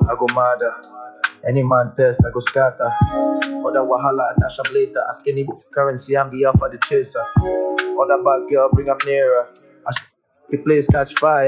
I go madder. Any man test, I go scatter. Other wahala, I dash up later. Ask any currency, I'm the alpha, the chaser. Other bad girl, bring up nearer. I the place catch fire.